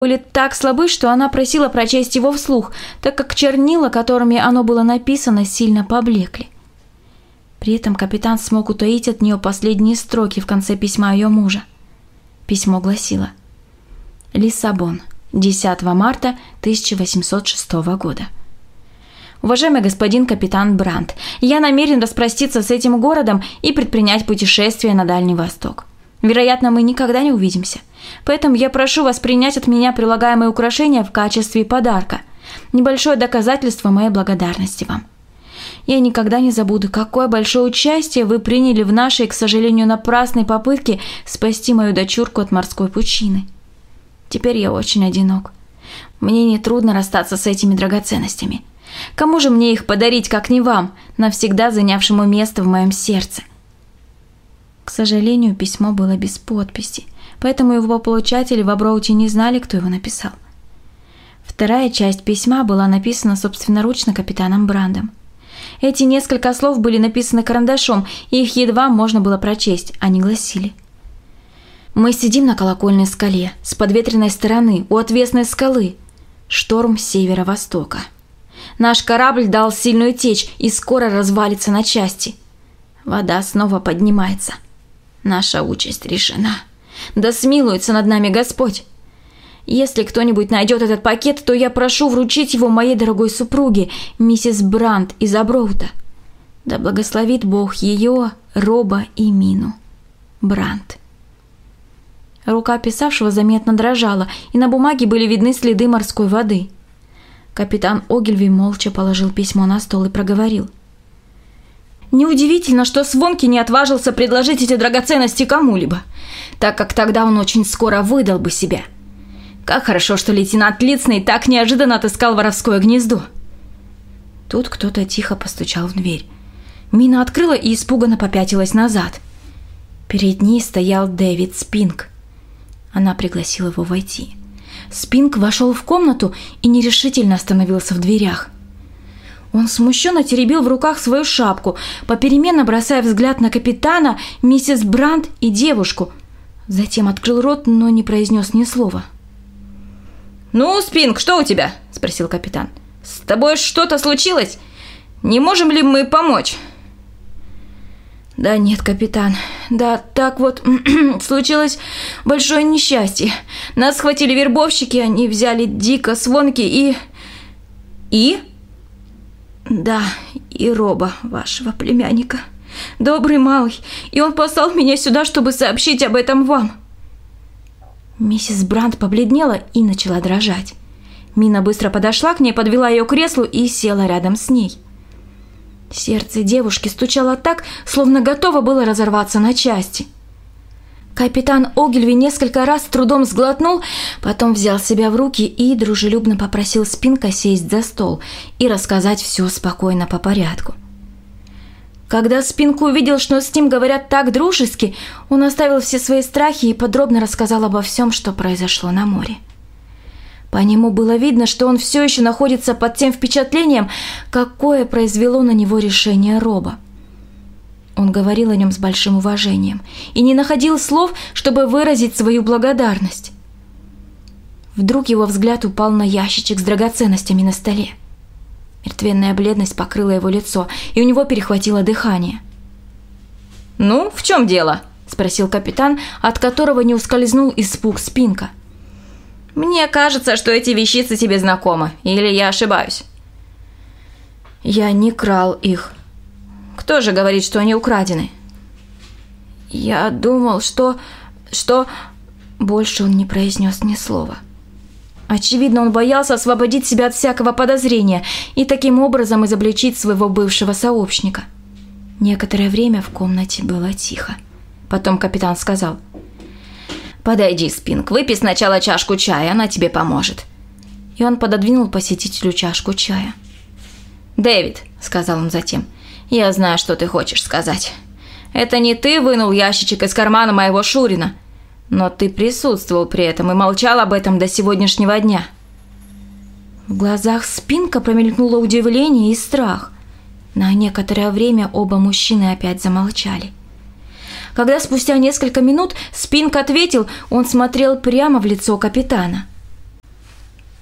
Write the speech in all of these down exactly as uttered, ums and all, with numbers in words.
были так слабы, что она просила прочесть его вслух, так как чернила, которыми оно было написано, сильно поблекли. При этом капитан смог утаить от нее последние строки в конце письма ее мужа. Письмо гласило: «Лиссабон, десятого марта тысяча восемьсот шестого года. Уважаемый господин капитан Брандт, я намерен распроститься с этим городом и предпринять путешествие на Дальний Восток. Вероятно, мы никогда не увидимся. Поэтому я прошу вас принять от меня прилагаемые украшения в качестве подарка. Небольшое доказательство моей благодарности вам. Я никогда не забуду, какое большое участие вы приняли в нашей, к сожалению, напрасной попытке спасти мою дочурку от морской пучины. Теперь я очень одинок. Мне нетрудно расстаться с этими драгоценностями. Кому же мне их подарить, как не вам, навсегда занявшему место в моем сердце?» К сожалению, письмо было без подписи, поэтому его получатели в Аброуте не знали, кто его написал. Вторая часть письма была написана собственноручно капитаном Брандом. Эти несколько слов были написаны карандашом, и их едва можно было прочесть. Они гласили: «Мы сидим на колокольной скале, с подветренной стороны, у отвесной скалы. Шторм с северо-востока. Наш корабль дал сильную течь и скоро развалится на части. Вода снова поднимается. Наша участь решена. Да смилуется над нами Господь. Если кто-нибудь найдет этот пакет, то я прошу вручить его моей дорогой супруге, миссис Брандт из Аброута. Да благословит Бог ее, Роба и Мину. Брандт». Рука писавшего заметно дрожала, и на бумаге были видны следы морской воды. Капитан Огильви молча положил письмо на стол и проговорил: «Неудивительно, что Свонки не отважился предложить эти драгоценности кому-либо, так как тогда он очень скоро выдал бы себя. Как хорошо, что лейтенант Лицный так неожиданно отыскал воровское гнездо». Тут кто-то тихо постучал в дверь. Мина открыла и испуганно попятилась назад. Перед ней стоял Дэвид Спинк. Она пригласила его войти. Спинк вошел в комнату и нерешительно остановился в дверях. Он смущенно теребил в руках свою шапку, попеременно бросая взгляд на капитана, миссис Брандт и девушку. Затем открыл рот, но не произнес ни слова. «Ну, Спинк, что у тебя?» – спросил капитан. «С тобой что-то случилось? Не можем ли мы помочь?» «Да нет, капитан. Да так вот, случилось большое несчастье. Нас схватили вербовщики, они взяли Дика Свонки и...» «И?» «Да, и Роба, вашего племянника. Добрый малый, и он послал меня сюда, чтобы сообщить об этом вам». Миссис Брандт побледнела и начала дрожать. Мина быстро подошла к ней, подвела ее к креслу и села рядом с ней. Сердце девушки стучало так, словно готово было разорваться на части. Капитан Огильви несколько раз с трудом сглотнул, потом взял себя в руки и дружелюбно попросил Спинка сесть за стол и рассказать все спокойно по порядку. Когда Спинк увидел, что с ним говорят так дружески, он оставил все свои страхи и подробно рассказал обо всем, что произошло на море. По нему было видно, что он все еще находится под тем впечатлением, какое произвело на него решение Роба. Он говорил о нем с большим уважением и не находил слов, чтобы выразить свою благодарность. Вдруг его взгляд упал на ящичек с драгоценностями на столе. Мертвенная бледность покрыла его лицо, и у него перехватило дыхание. «Ну, в чем дело?» – спросил капитан, от которого не ускользнул испуг Спинка. «Мне кажется, что эти вещицы тебе знакомы, или я ошибаюсь?» «Я не крал их». «Кто же говорит, что они украдены?» «Я думал, что... что...» Больше он не произнес ни слова. Очевидно, он боялся освободить себя от всякого подозрения и таким образом изобличить своего бывшего сообщника. Некоторое время в комнате было тихо. Потом капитан сказал: «Подойди, Спинк, выпей сначала чашку чая, она тебе поможет». И он пододвинул посетителю чашку чая. «Дэвид», — сказал он затем, — «я знаю, что ты хочешь сказать. Это не ты вынул ящичек из кармана моего Шурина, но ты присутствовал при этом и молчал об этом до сегодняшнего дня». В глазах Спинка промелькнуло удивление и страх. На некоторое время оба мужчины опять замолчали. Когда спустя несколько минут Спинк ответил, он смотрел прямо в лицо капитана.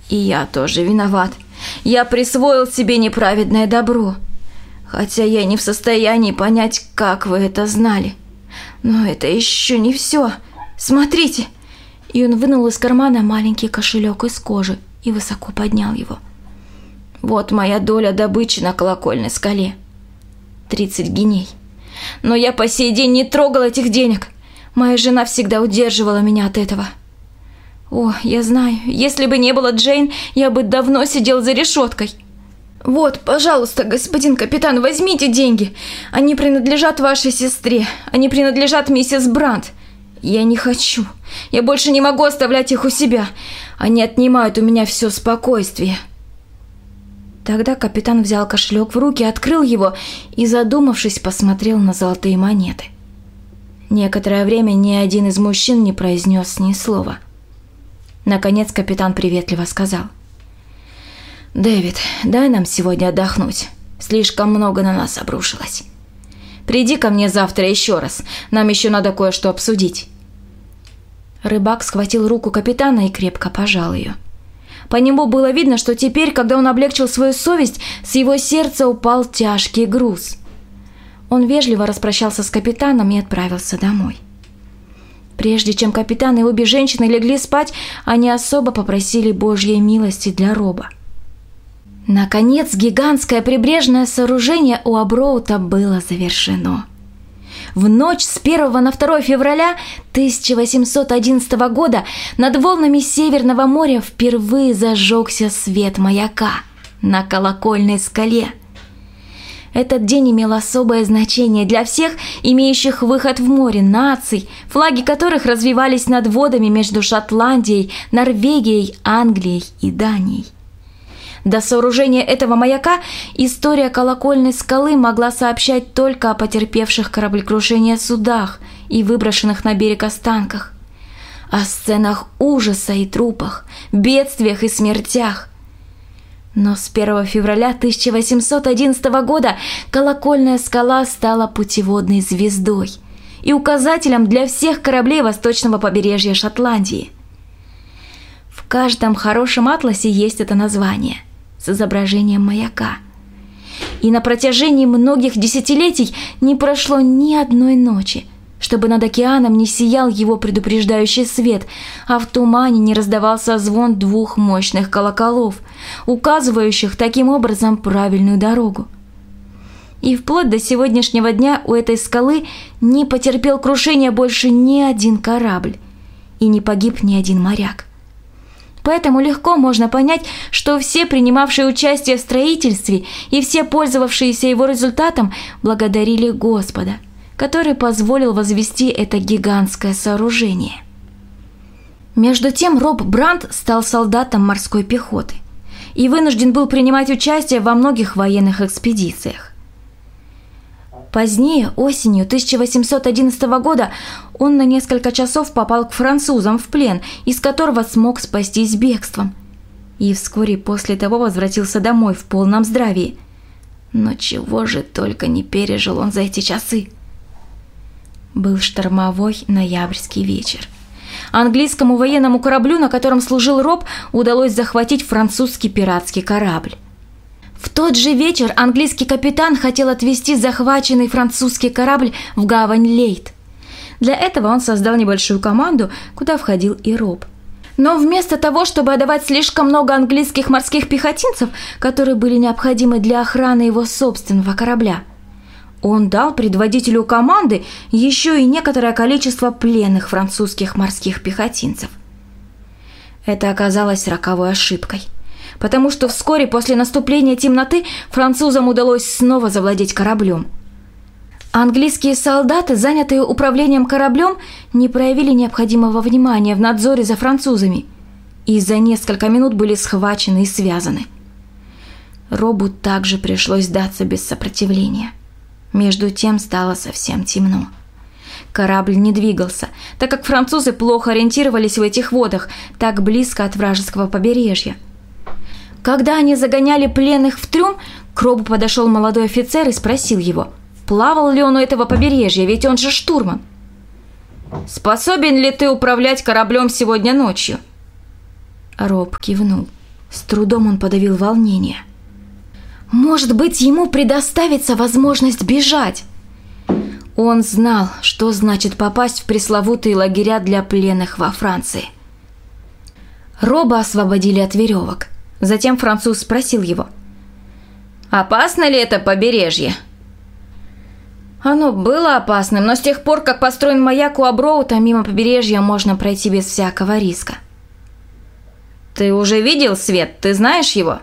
И я тоже виноват. Я присвоил себе неправедное добро. Хотя я не в состоянии понять, как вы это знали. Но это еще не все. Смотрите!» И он вынул из кармана маленький кошелек из кожи и высоко поднял его. «Вот моя доля добычи на колокольной скале. тридцать гиней. Но я по сей день не трогал этих денег. Моя жена всегда удерживала меня от этого. О, я знаю, если бы не было Джейн, я бы давно сидел за решеткой. Вот, пожалуйста, господин капитан, возьмите деньги. Они принадлежат вашей сестре. Они принадлежат миссис Брандт. Я не хочу. Я больше не могу оставлять их у себя. Они отнимают у меня все спокойствие». Тогда капитан взял кошелек в руки, открыл его и, задумавшись, посмотрел на золотые монеты. Некоторое время ни один из мужчин не произнес ни слова. Наконец капитан приветливо сказал: «Дэвид, дай нам сегодня отдохнуть. Слишком много на нас обрушилось. Приди ко мне завтра еще раз. Нам еще надо кое-что обсудить». Рыбак схватил руку капитана и крепко пожал ее. По нему было видно, что теперь, когда он облегчил свою совесть, с его сердца упал тяжкий груз. Он вежливо распрощался с капитаном и отправился домой. Прежде чем капитан и обе женщины легли спать, они особо попросили Божьей милости для Роба. Наконец, гигантское прибрежное сооружение у Аброута было завершено. В ночь с первого на второе февраля тысяча восемьсот одиннадцатого года над волнами Северного моря впервые зажегся свет маяка на колокольной скале. Этот день имел особое значение для всех, имеющих выход в море наций, флаги которых развивались над водами между Шотландией, Норвегией, Англией и Данией. До сооружения этого маяка история колокольной скалы могла сообщать только о потерпевших кораблекрушение судах и выброшенных на берег останках, о сценах ужаса и трупах, бедствиях и смертях. Но с первого февраля тысяча восемьсот одиннадцатого года колокольная скала стала путеводной звездой и указателем для всех кораблей восточного побережья Шотландии. В каждом хорошем атласе есть это название с изображением маяка. И на протяжении многих десятилетий не прошло ни одной ночи, чтобы над океаном не сиял его предупреждающий свет, а в тумане не раздавался звон двух мощных колоколов, указывающих таким образом правильную дорогу. И вплоть до сегодняшнего дня у этой скалы не потерпел крушения больше ни один корабль, и не погиб ни один моряк. Поэтому легко можно понять, что все принимавшие участие в строительстве и все пользовавшиеся его результатом благодарили Господа, который позволил возвести это гигантское сооружение. Между тем Роб Брандт стал солдатом морской пехоты и вынужден был принимать участие во многих военных экспедициях. Позднее, осенью тысяча восемьсот одиннадцатого года, он на несколько часов попал к французам в плен, из которого смог спастись бегством. И вскоре после того возвратился домой в полном здравии. Но чего же только не пережил он за эти часы. Был штормовой ноябрьский вечер. Английскому военному кораблю, на котором служил Роб, удалось захватить французский пиратский корабль. В тот же вечер английский капитан хотел отвезти захваченный французский корабль в гавань Лейт. Для этого он создал небольшую команду, куда входил и Роб. Но вместо того, чтобы отдавать слишком много английских морских пехотинцев, которые были необходимы для охраны его собственного корабля, он дал предводителю команды еще и некоторое количество пленных французских морских пехотинцев. Это оказалось роковой ошибкой, потому что вскоре после наступления темноты французам удалось снова завладеть кораблем. Английские солдаты, занятые управлением кораблем, не проявили необходимого внимания в надзоре за французами и за несколько минут были схвачены и связаны. Робу также пришлось сдаться без сопротивления. Между тем стало совсем темно. Корабль не двигался, так как французы плохо ориентировались в этих водах, так близко от вражеского побережья. Когда они загоняли пленных в трюм, к Робу подошел молодой офицер и спросил его, плавал ли он у этого побережья, ведь он же штурман. «Способен ли ты управлять кораблем сегодня ночью?» Роб кивнул. С трудом он подавил волнение. Может быть, ему предоставится возможность бежать? Он знал, что значит попасть в пресловутые лагеря для пленных во Франции. Роба освободили от веревок. Затем француз спросил его: «Опасно ли это побережье?» Оно было опасным, но с тех пор, как построен маяк у Аброута, мимо побережья можно пройти без всякого риска. «Ты уже видел свет? Ты знаешь его?»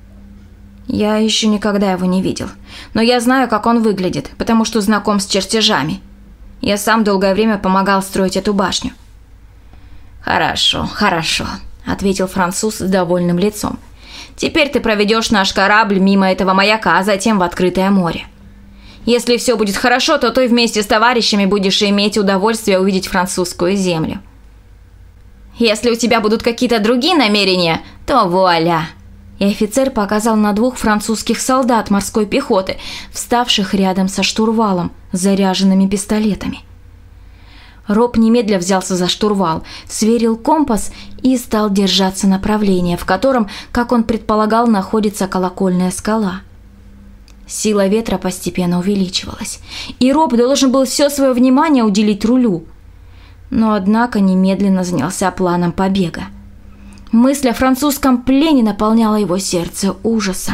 «Я еще никогда его не видел, но я знаю, как он выглядит, потому что знаком с чертежами. Я сам долгое время помогал строить эту башню». «Хорошо, хорошо», — ответил француз с довольным лицом. «Теперь ты проведешь наш корабль мимо этого маяка, а затем в открытое море. Если все будет хорошо, то ты вместе с товарищами будешь иметь удовольствие увидеть французскую землю. Если у тебя будут какие-то другие намерения, то вуаля!» И офицер показал на двух французских солдат морской пехоты, вставших рядом со штурвалом, заряженными пистолетами. Роб немедля взялся за штурвал, сверил компас и стал держаться направления, в котором, как он предполагал, находится колокольная скала. Сила ветра постепенно увеличивалась, и Роб должен был все свое внимание уделить рулю. Но, однако, немедленно занялся планом побега. Мысль о французском плене наполняла его сердце ужасом.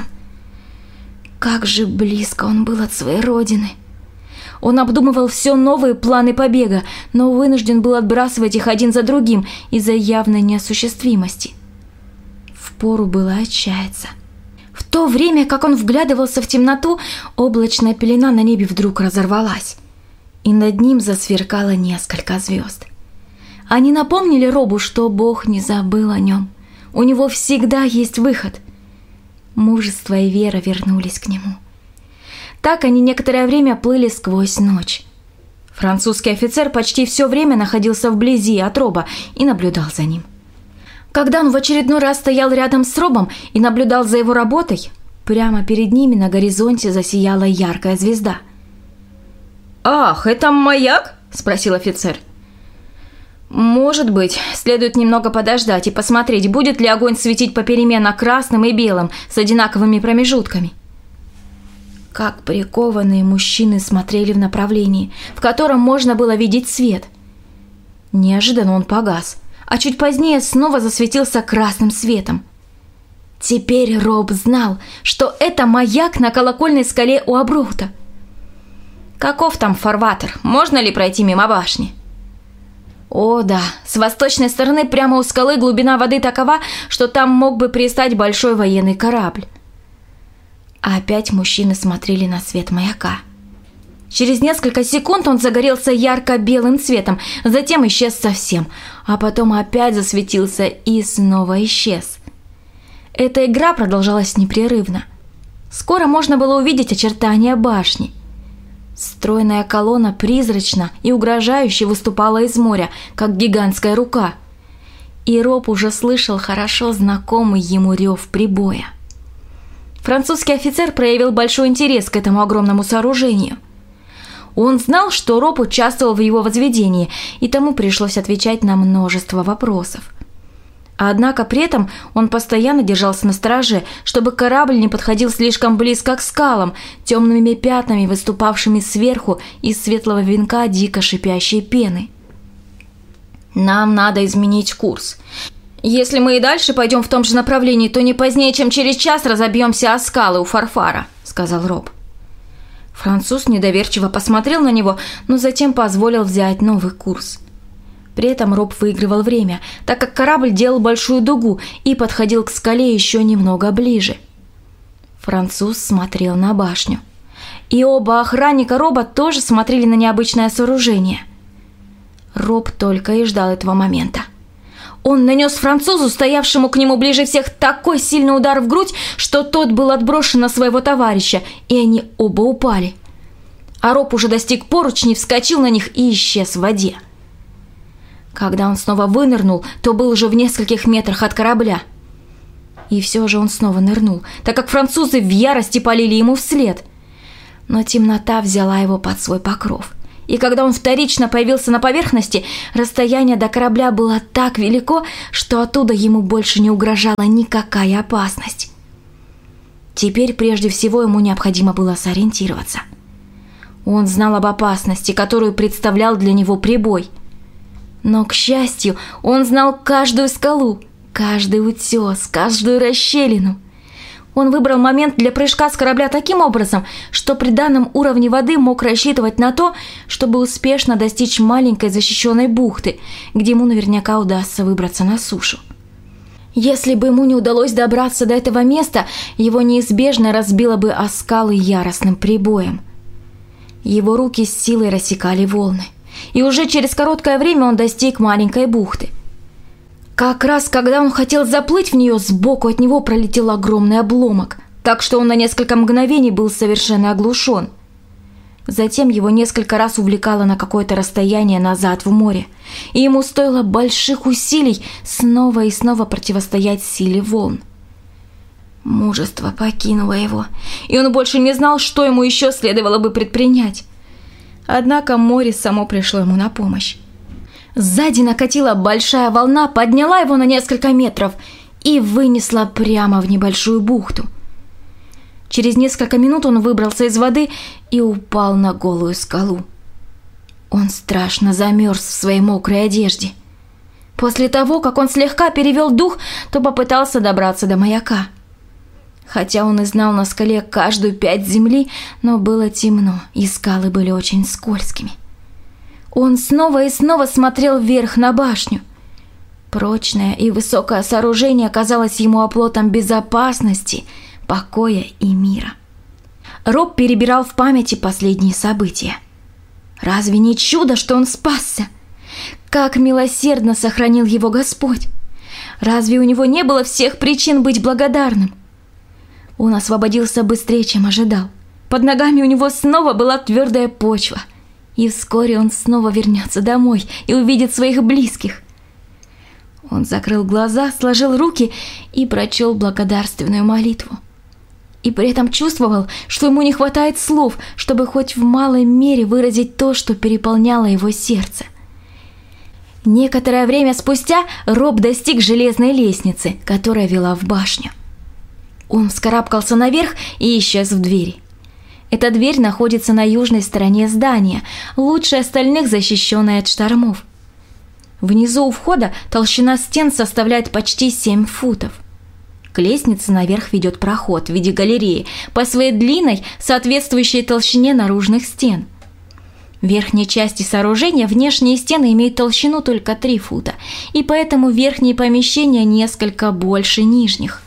Как же близко он был от своей родины. Он обдумывал все новые планы побега, но вынужден был отбрасывать их один за другим из-за явной неосуществимости. Впору было отчаяться. В то время, как он вглядывался в темноту, облачная пелена на небе вдруг разорвалась, и над ним засверкало несколько звезд. Они напомнили Робу, что Бог не забыл о нем. У него всегда есть выход. Мужество и вера вернулись к нему. Так они некоторое время плыли сквозь ночь. Французский офицер почти все время находился вблизи от Роба и наблюдал за ним. Когда он в очередной раз стоял рядом с Робом и наблюдал за его работой, прямо перед ними на горизонте засияла яркая звезда. «Ах, это маяк?» – спросил офицер. «Может быть, следует немного подождать и посмотреть, будет ли огонь светить попеременно красным и белым с одинаковыми промежутками». Как прикованные мужчины смотрели в направлении, в котором можно было видеть свет. Неожиданно он погас, а чуть позднее снова засветился красным светом. Теперь Роб знал, что это маяк на колокольной скале у Аброута. «Каков там фарватер? Можно ли пройти мимо башни?» О, да, с восточной стороны прямо у скалы глубина воды такова, что там мог бы пристать большой военный корабль. А опять мужчины смотрели на свет маяка. Через несколько секунд он загорелся ярко-белым цветом, затем исчез совсем, а потом опять засветился и снова исчез. Эта игра продолжалась непрерывно. Скоро можно было увидеть очертания башни. Стройная колонна призрачно и угрожающе выступала из моря, как гигантская рука. И Роб уже слышал хорошо знакомый ему рев прибоя. Французский офицер проявил большой интерес к этому огромному сооружению. Он знал, что Роб участвовал в его возведении, и тому пришлось отвечать на множество вопросов. Однако при этом он постоянно держался настороже, чтобы корабль не подходил слишком близко к скалам, темными пятнами, выступавшими сверху из светлого венка дико шипящей пены. «Нам надо изменить курс. Если мы и дальше пойдем в том же направлении, то не позднее, чем через час разобьемся о скалы у Фарфара», — сказал Роб. Француз недоверчиво посмотрел на него, но затем позволил взять новый курс. При этом Роб выигрывал время, так как корабль делал большую дугу и подходил к скале еще немного ближе. Француз смотрел на башню. И оба охранника Роба тоже смотрели на необычное сооружение. Роб только и ждал этого момента. Он нанес французу, стоявшему к нему ближе всех, такой сильный удар в грудь, что тот был отброшен на своего товарища, и они оба упали. А Роб уже достиг поручней, вскочил на них и исчез в воде. Когда он снова вынырнул, то был уже в нескольких метрах от корабля. И все же он снова нырнул, так как французы в ярости палили ему вслед. Но темнота взяла его под свой покров, И когда он вторично появился на поверхности, расстояние до корабля было так велико, что оттуда ему больше не угрожала никакая опасность. Теперь прежде всего ему необходимо было сориентироваться. Он знал об опасности, которую представлял для него прибой. Но, к счастью, он знал каждую скалу, каждый утес, каждую расщелину. Он выбрал момент для прыжка с корабля таким образом, что при данном уровне воды мог рассчитывать на то, чтобы успешно достичь маленькой защищенной бухты, где ему наверняка удастся выбраться на сушу. Если бы ему не удалось добраться до этого места, его неизбежно разбило бы о скалы яростным прибоем. Его руки с силой рассекали волны, и уже через короткое время он достиг маленькой бухты. Как раз когда он хотел заплыть в нее, сбоку от него пролетел огромный обломок, так что он на несколько мгновений был совершенно оглушен. Затем его несколько раз увлекало на какое-то расстояние назад в море, и ему стоило больших усилий снова и снова противостоять силе волн. Мужество покинуло его, и он больше не знал, что ему еще следовало бы предпринять. Однако море само пришло ему на помощь. Сзади накатила большая волна, подняла его на несколько метров и вынесла прямо в небольшую бухту. Через несколько минут он выбрался из воды и упал на голую скалу. Он страшно замерз в своей мокрой одежде. После того, как он слегка перевел дух, то попытался добраться до маяка. Хотя он и знал на скале каждую пять земли, но было темно, и скалы были очень скользкими. Он снова и снова смотрел вверх на башню. Прочное и высокое сооружение казалось ему оплотом безопасности, покоя и мира. Роб перебирал в памяти последние события. Разве не чудо, что он спасся? Как милосердно сохранил его Господь! Разве у него не было всех причин быть благодарным? Он освободился быстрее, чем ожидал. Под ногами у него снова была твердая почва. И вскоре он снова вернется домой и увидит своих близких. Он закрыл глаза, сложил руки и прочел благодарственную молитву. И при этом чувствовал, что ему не хватает слов, чтобы хоть в малой мере выразить то, что переполняло его сердце. Некоторое время спустя Роб достиг железной лестницы, которая вела в башню. Он вскарабкался наверх и исчез в двери. Эта дверь находится на южной стороне здания, лучше остальных защищенная от штормов. Внизу у входа толщина стен составляет почти семь футов. К лестнице наверх ведет проход в виде галереи по своей длинной, соответствующей толщине наружных стен. В верхней части сооружения внешние стены имеют толщину только три фута, и поэтому верхние помещения несколько больше нижних.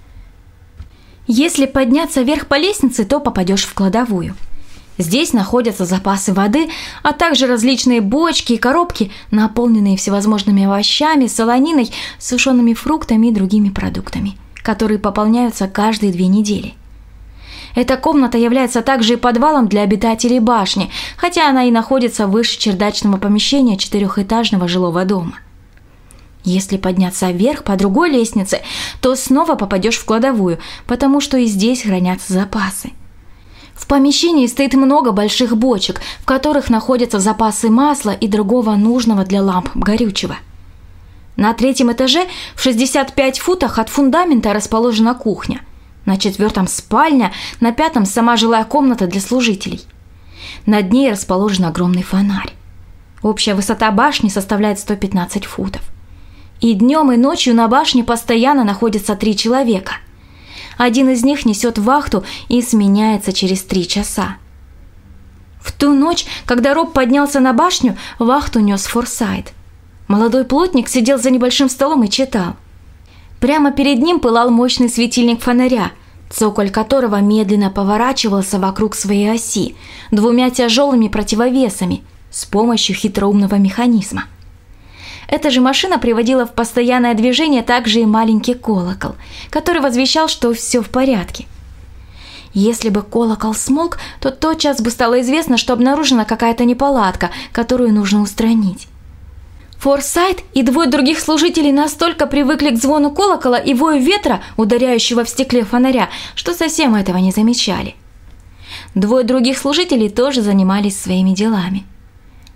Если подняться вверх по лестнице, то попадешь в кладовую. Здесь находятся запасы воды, а также различные бочки и коробки, наполненные всевозможными овощами, солониной, сушеными фруктами и другими продуктами, которые пополняются каждые две недели. Эта комната является также и подвалом для обитателей башни, хотя она и находится выше чердачного помещения четырехэтажного жилого дома. Если подняться вверх по другой лестнице, то снова попадешь в кладовую, потому что и здесь хранятся запасы. В помещении стоит много больших бочек, в которых находятся запасы масла и другого нужного для ламп горючего. На третьем этаже в шестидесяти пяти футах от фундамента расположена кухня. На четвертом спальня, на пятом сама жилая комната для служителей. Над ней расположен огромный фонарь. Общая высота башни составляет сто пятнадцать футов. И днем, и ночью на башне постоянно находятся три человека. Один из них несет вахту и сменяется через три часа. В ту ночь, когда Роб поднялся на башню, вахту нес Форсайт. Молодой плотник сидел за небольшим столом и читал. Прямо перед ним пылал мощный светильник фонаря, цоколь которого медленно поворачивался вокруг своей оси двумя тяжелыми противовесами с помощью хитроумного механизма. Эта же машина приводила в постоянное движение также и маленький колокол, который возвещал, что все в порядке. Если бы колокол смолк, то тотчас бы стало известно, что обнаружена какая-то неполадка, которую нужно устранить. Форсайт и двое других служителей настолько привыкли к звону колокола и вою ветра, ударяющего в стекле фонаря, что совсем этого не замечали. Двое других служителей тоже занимались своими делами.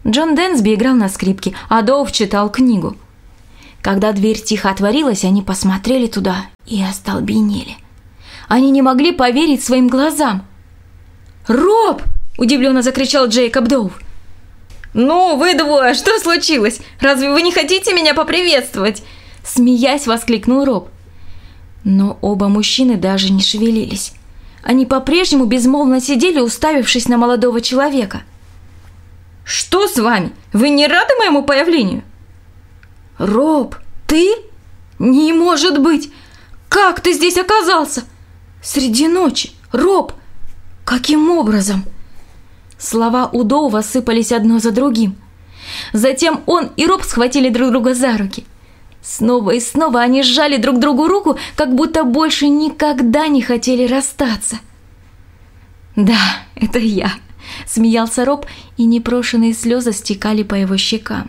Джон Дэнсби играл на скрипке, а Доув читал книгу. Когда дверь тихо отворилась, они посмотрели туда и остолбенели. Они не могли поверить своим глазам. «Роб!» – удивленно закричал Джейкоб Доув. «Ну, вы двое, что случилось? Разве вы не хотите меня поприветствовать?» Смеясь, воскликнул Роб. Но оба мужчины даже не шевелились. Они по-прежнему безмолвно сидели, уставившись на молодого человека. «Что с вами? Вы не рады моему появлению?» «Роб, ты? Не может быть! Как ты здесь оказался? Среди ночи? Роб, каким образом?» Слова у Доува сыпались одно за другим. Затем он и Роб схватили друг друга за руки. Снова и снова они сжали друг другу руку, как будто больше никогда не хотели расстаться. «Да, это я», – смеялся Роб, и непрошенные слезы стекали по его щекам.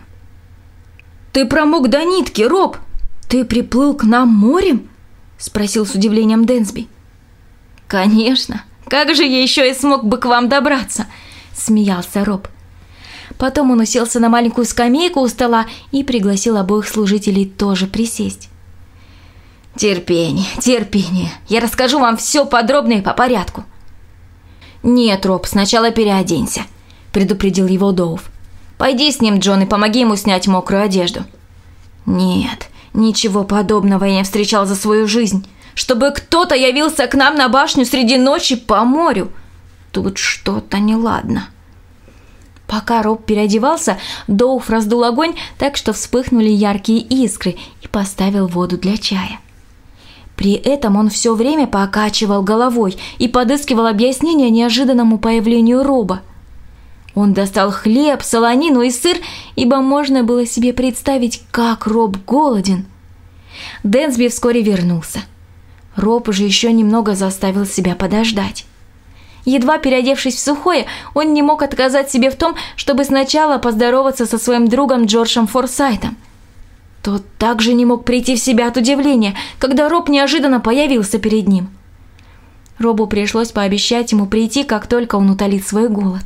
«Ты промок до нитки, Роб! Ты приплыл к нам морем?» – спросил с удивлением Дэнсби. «Конечно! Как же я еще и смог бы к вам добраться?» – смеялся Роб. Потом он уселся на маленькую скамейку у стола и пригласил обоих служителей тоже присесть. «Терпение, терпение. Я расскажу вам все подробно и по порядку». «Нет, Роб, сначала переоденься», – предупредил его Доув. «Пойди с ним, Джон, и помоги ему снять мокрую одежду». «Нет, ничего подобного я не встречал за свою жизнь. Чтобы кто-то явился к нам на башню среди ночи по морю. Тут что-то неладно». Пока Роб переодевался, Доув раздул огонь так, что вспыхнули яркие искры, и поставил воду для чая. При этом он все время покачивал головой и подыскивал объяснение неожиданному появлению Роба. Он достал хлеб, солонину и сыр, ибо можно было себе представить, как Роб голоден. Дэнсби вскоре вернулся. Роб уже еще немного заставил себя подождать. Едва переодевшись в сухое, он не мог отказать себе в том, чтобы сначала поздороваться со своим другом Джорджем Форсайтом. Тот также не мог прийти в себя от удивления, когда Роб неожиданно появился перед ним. Робу пришлось пообещать ему прийти, как только он утолит свой голод.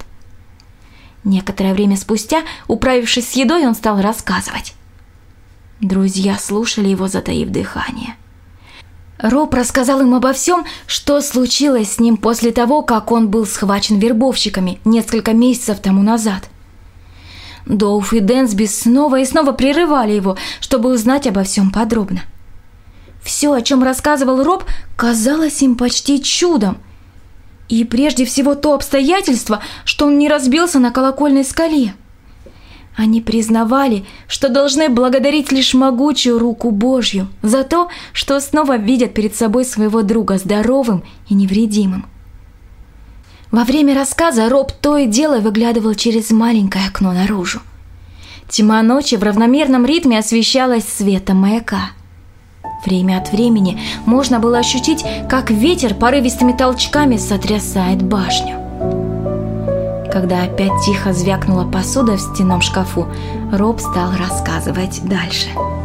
Некоторое время спустя, управившись с едой, он стал рассказывать. Друзья слушали его, затаив дыхание. Роб рассказал им обо всем, что случилось с ним после того, как он был схвачен вербовщиками несколько месяцев тому назад. Доув и Дэнсби снова и снова прерывали его, чтобы узнать обо всем подробно. Все, о чем рассказывал Роб, казалось им почти чудом. И прежде всего то обстоятельство, что он не разбился на колокольной скале. Они признавали, что должны благодарить лишь могучую руку Божью за то, что снова видят перед собой своего друга здоровым и невредимым. Во время рассказа Роб то и дело выглядывал через маленькое окно наружу. Тьма ночи в равномерном ритме освещалась светом маяка. Время от времени можно было ощутить, как ветер порывистыми толчками сотрясает башню. Когда опять тихо звякнула посуда в стенном шкафу, Роб стал рассказывать дальше.